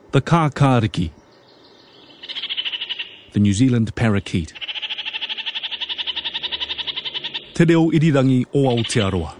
the kākāriki, the New Zealand parakeet. Te reo irirangi o Aotearoa.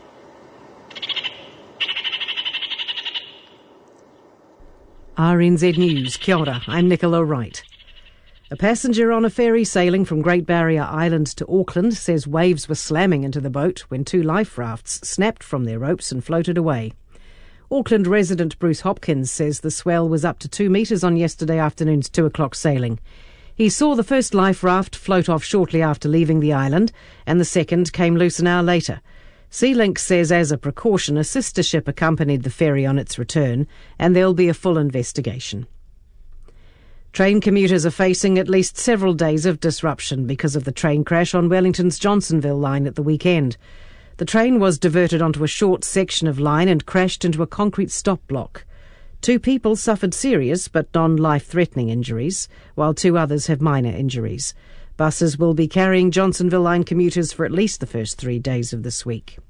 RNZ News, kia ora, I'm Nicola Wright. A passenger on a ferry sailing from Great Barrier Island to Auckland says waves were slamming into the boat when two life rafts snapped from their ropes and floated away. Auckland resident Bruce Hopkins says the swell was up to 2 metres on yesterday afternoon's 2 o'clock sailing. He saw the first life raft float off shortly after leaving the island, and the second came loose an hour later. SeaLink says as a precaution a sister ship accompanied the ferry on its return, and there'll be a full investigation. Train commuters are facing at least several days of disruption because of the train crash on Wellington's Johnsonville line at the weekend. The train was diverted onto a short section of line and crashed into a concrete stop block. 2 people suffered serious but non-life-threatening injuries, while 2 others have minor injuries. Buses will be carrying Johnsonville line commuters for at least the first 3 days of this week.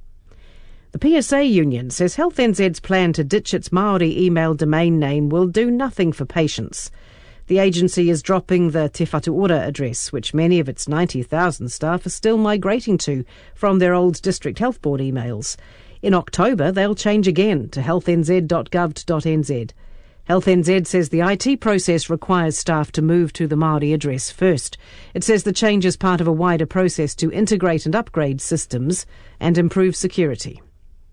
The PSA union says Health NZ's plan to ditch its Māori email domain name will do nothing for patients. The agency is dropping the Te Whatu Ora address, which many of its 90,000 staff are still migrating to from their old District Health Board emails. In October, they'll change again to healthnz.gov.nz. Health NZ says the IT process requires staff to move to the Māori address first. It says the change is part of a wider process to integrate and upgrade systems and improve security.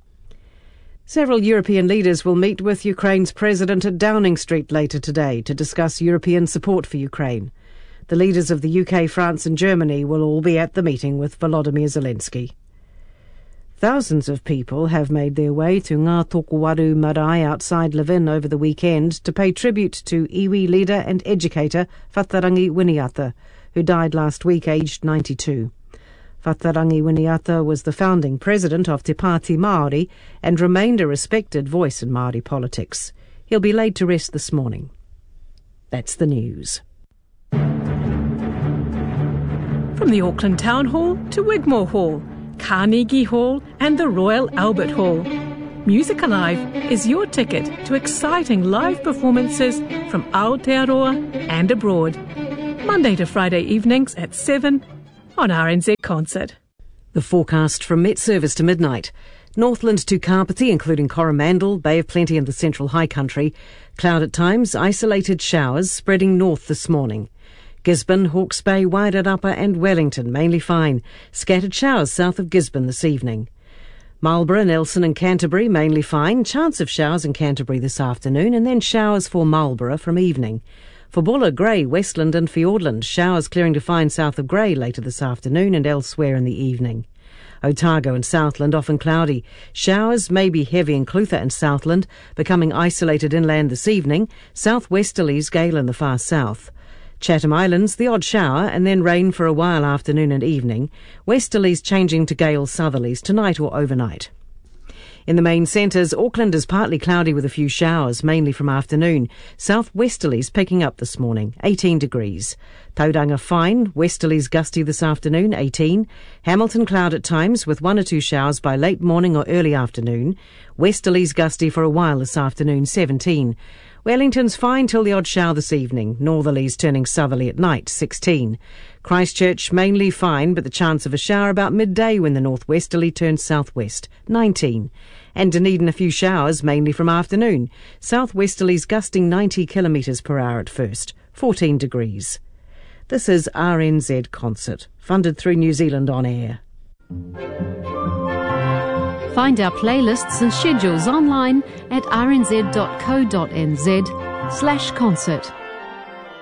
Several European leaders will meet with Ukraine's president at Downing Street later today to discuss European support for Ukraine. The leaders of the UK, France and Germany will all be at the meeting with Volodymyr Zelensky. Thousands of people have made their way to Ngā Tokowaru Marae outside Levin over the weekend to pay tribute to iwi leader and educator Whatarangi Winiata, who died last week aged 92. Whatarangi Winiata was the founding president of Te Pāti Māori and remained a respected voice in Māori politics. He'll be laid to rest this morning. That's the news. From the Auckland Town Hall to Wigmore Hall, Carnegie Hall and the Royal Albert Hall. Music Alive is your ticket to exciting live performances from Aotearoa and abroad. Monday to Friday evenings at 7 on RNZ Concert. The forecast from Met Service to midnight. Northland to Kapiti, including Coromandel, Bay of Plenty and the Central High Country. Cloud at times, isolated showers spreading north this morning. Gisborne, Hawke's Bay, Wairarapa and Wellington, mainly fine. Scattered showers south of Gisborne this evening. Marlborough, Nelson and Canterbury, mainly fine. Chance of showers in Canterbury this afternoon and then showers for Marlborough from evening. For Buller, Grey, Westland and Fiordland, showers clearing to fine south of Grey later this afternoon and elsewhere in the evening. Otago and Southland often cloudy. Showers may be heavy in Clutha and Southland, becoming isolated inland this evening. Southwesterlies gale in the far south. Chatham Islands, the odd shower and then rain for a while afternoon and evening. Westerlies changing to gale southerlies tonight or overnight. In the main centres, Auckland is partly cloudy with a few showers, mainly from afternoon. Southwesterlies picking up this morning, 18 degrees. Tauranga fine, westerlies gusty this afternoon, 18. Hamilton cloud at times with 1 or 2 showers by late morning or early afternoon. Westerlies gusty for a while this afternoon, 17. Wellington's fine till the odd shower this evening. Northerlies turning southerly at night, 16. Christchurch mainly fine, but the chance of a shower about midday when the northwesterly turns southwest, 19. And Dunedin a few showers, mainly from afternoon. Southwesterlies gusting 90 kilometres per hour at first, 14 degrees. This is RNZ Concert, funded through New Zealand On Air. Find our playlists and schedules online at rnz.co.nz/concert.